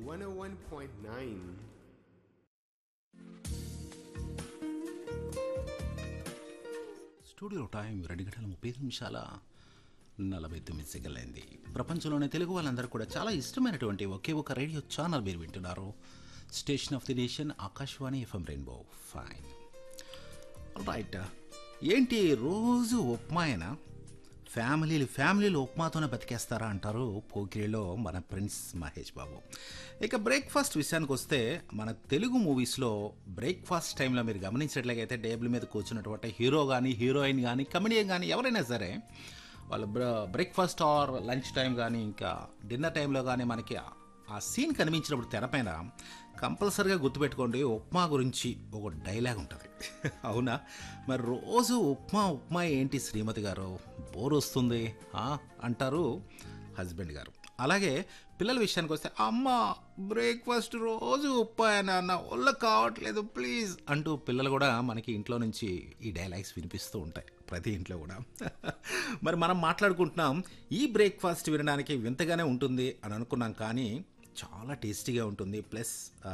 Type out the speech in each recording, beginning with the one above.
101.9. Studio time 2 గంటల 35 నిమిషాల 49 సెకండ్లైంది. ప్రపంచంలోని తెలుగు వాళ్ళందరూ కూడా చాలా ఇష్టమైనటువంటి ఒకే ఒక రేడియో ఛానల్ మీరు వింటున్నారు. Station of the nation Akashvani FM rainbow. Fine right. ఏంటి రోజు ఉప్మాయన ఫ్యామిలీలు ఉప్మాతోనే బతికేస్తారా అంటారు పోకిరిలో మన ప్రిన్స్ మహేష్ బాబు. ఇక బ్రేక్ఫాస్ట్ విషయానికి వస్తే మన తెలుగు మూవీస్లో బ్రేక్ఫాస్ట్ టైంలో మీరు గమనించినట్లయితే టేబుల్ మీద కూర్చున్నటువంటి హీరో కానీ హీరోయిన్ కానీ కమెడియన్ కానీ ఎవరైనా సరే వాళ్ళు బ్రేక్ఫాస్ట్ ఆర్ లంచ్ టైం కానీ ఇంకా డిన్నర్ టైంలో కానీ మనకి ఆ సీన్ కనిపించినప్పుడు తెరపైన కంపల్సరీగా గుర్తుపెట్టుకోండి, ఉప్మా గురించి ఒక డైలాగ్ ఉంటుంది. అవునా? మరి రోజు ఉప్మా ఏంటి శ్రీమతి గారు, బోర్ వస్తుంది అంటారు హస్బెండ్ గారు. అలాగే పిల్లల విషయానికి వస్తే, అమ్మ బ్రేక్ఫాస్ట్ రోజు ఉప్మా నా వల్ల కావట్లేదు ప్లీజ్ అంటూ పిల్లలు కూడా మనకి ఇంట్లో నుంచి ఈ డైలాగ్స్ వినిపిస్తూ ఉంటాయి ప్రతి ఇంట్లో కూడా. మరి మనం మాట్లాడుకుంటున్నాం ఈ బ్రేక్ఫాస్ట్ వినడానికి వింతగానే ఉంటుంది అని అనుకున్నాం, కానీ చాలా టేస్టీగా ఉంటుంది, ప్లస్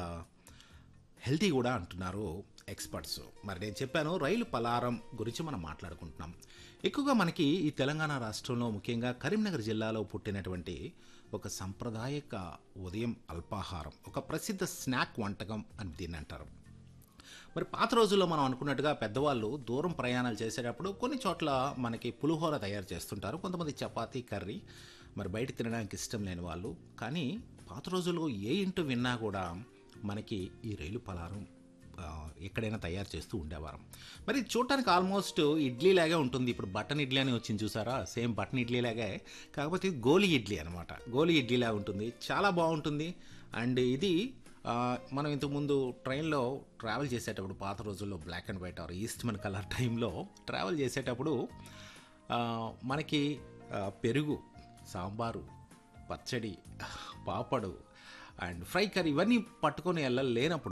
హెల్తీ కూడా అంటున్నారు ఎక్స్పర్ట్స్. మరి నేను చెప్పాను రైలు పలారం గురించి మనం మాట్లాడుకుంటున్నాం. ఎక్కువగా మనకి ఈ తెలంగాణ రాష్ట్రంలో ముఖ్యంగా కరీంనగర్ జిల్లాలో పుట్టినటువంటి ఒక సంప్రదాయక ఉదయం అల్పాహారం, ఒక ప్రసిద్ధ స్నాక్ వంటకం అని దీన్ని అంటారు. మరి పాత రోజుల్లో మనం అనుకున్నట్టుగా పెద్దవాళ్ళు దూరం ప్రయాణాలు చేసేటప్పుడు కొన్ని చోట్ల మనకి పులిహోర తయారు చేస్తుంటారు, కొంతమంది చపాతీ కర్రీ, మరి బయట తినడానికి ఇష్టం లేని వాళ్ళు. కానీ పాత రోజుల్లో ఏ ఇంటూ విన్నా కూడా మనకి ఈ రైలు పలారం ఎక్కడైనా తయారు చేస్తూ ఉండేవారం. మరి చూడటానికి ఆల్మోస్ట్ ఇడ్లీ లాగే ఉంటుంది. ఇప్పుడు బటన్ ఇడ్లీ అని వచ్చింది చూసారా, సేమ్ బటన్ ఇడ్లీ లాగే, కాకపోతే గోలి ఇడ్లీ అనమాట. గోలి ఇడ్లీలా ఉంటుంది, చాలా బాగుంటుంది. అండ్ ఇది మనం ఇంతకుముందు ట్రైన్లో ట్రావెల్ చేసేటప్పుడు పాత రోజుల్లో black and white or Eastman colour టైంలో ట్రావెల్ చేసేటప్పుడు మనకి పెరుగు, సాంబారు, పచ్చడి, పాపడు అండ్ ఫ్రై కర్రీ ఇవన్నీ పట్టుకొని వెళ్ళలేనప్పుడు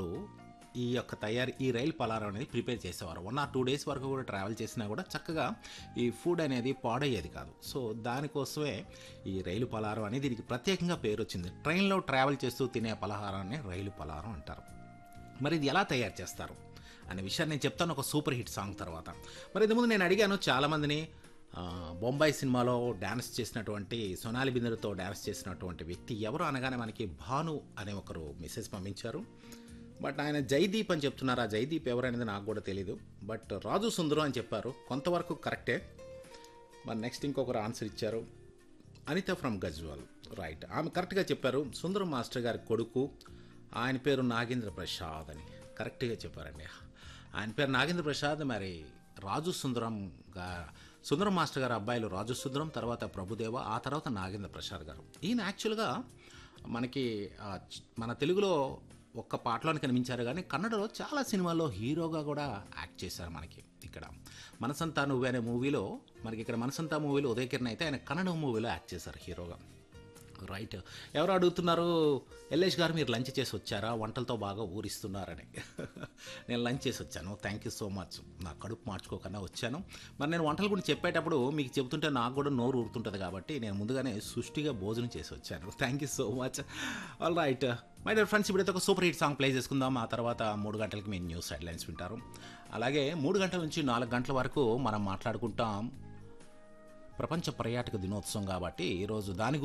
ఈ రైలు పలారం అనేది ప్రిపేర్ చేసేవారు. 1 or 2 days వరకు కూడా ట్రావెల్ చేసినా కూడా చక్కగా ఈ ఫుడ్ అనేది పాడయ్యేది కాదు. సో దానికోసమే ఈ రైలు పలారం అనేది దీనికి ప్రత్యేకంగా పేరు వచ్చింది. ట్రైన్లో ట్రావెల్ చేస్తూ తినే పలహారాన్ని రైలు పలారం అంటారు. మరి ఇది ఎలా తయారు చేస్తారు అనే విషయాన్ని నేను చెప్తాను ఒక సూపర్ హిట్ సాంగ్ తర్వాత. మరి ఇంతకుముందు నేను అడిగాను చాలామందిని, బొంబాయి సినిమాలో డ్యాన్స్ చేసినటువంటి సోనాలి బిందెలతో డ్యాన్స్ చేసినటువంటి వ్యక్తి ఎవరు అనగానే మనకి భాను అనే ఒకరు మెసేజ్ పంపించారు. బట్ ఆయన జైదీప్ అని చెప్తున్నారు. ఆ జైదీప్ ఎవరనేది నాకు కూడా తెలీదు. బట్ రాజు సుందరం అని చెప్పారు, కొంతవరకు కరెక్టే. మరి నెక్స్ట్ ఇంకొకరు ఆన్సర్ ఇచ్చారు, అనిత ఫ్రమ్ గజ్వాల్. రైట్, ఆమె కరెక్ట్గా చెప్పారు. సుందరం మాస్టర్ గారి కొడుకు, ఆయన పేరు నాగేంద్ర ప్రసాద్ అని కరెక్ట్గా చెప్పారండి. ఆయన పేరు నాగేంద్ర ప్రసాద్. మరి రాజు సుందరం మాస్టర్ గారు అబ్బాయిలు రాజు సుందరం, తర్వాత ప్రభుదేవ, ఆ తర్వాత నాగేంద్ర ప్రసాద్ గారు. ఈయన యాక్చువల్గా మనకి మన తెలుగులో ఒక్క పాటలోనే కనిపించారు, కానీ కన్నడలో చాలా సినిమాల్లో హీరోగా కూడా యాక్ట్ చేశారు. మనకి ఇక్కడ మనసంతా నువ్వే అనే మూవీలో, మనకి ఇక్కడ మనసంతా మూవీలో ఉదయ కిరణ్ అయితే ఆయన కన్నడ మూవీలో యాక్ట్ చేశారు హీరోగా. రైట్, ఎవరు అడుగుతున్నారు, ఎల్లేష్ గారు మీరు లంచ్ చేసి వచ్చారా, వంటలతో బాగా ఊరిస్తున్నారని. నేను లంచ్ చేసి వచ్చాను, థ్యాంక్ యూ సో మచ్. నా కడుపు మార్చుకోకుండా వచ్చాను. మరి నేను వంటల గురించి చెప్పేటప్పుడు మీకు చెబుతుంటే నాకు కూడా నోరు ఊరుతుంటుంది, కాబట్టి నేను ముందుగానే సుష్టిగా భోజనం చేసి వచ్చాను. Thank you so much. All right my dear friends, ఇప్పుడైతే ఒక సూపర్ హిట్ సాంగ్ ప్లే చేసుకుందాం. ఆ తర్వాత 3 గంటలకి మీ న్యూస్ హెడ్లైన్స్ వింటారు. అలాగే 3 గంటల నుంచి 4 గంటల వరకు మనం మాట్లాడుకుంటాం ప్రపంచ పర్యాటక దినోత్సవం కాబట్టి ఈరోజు దాని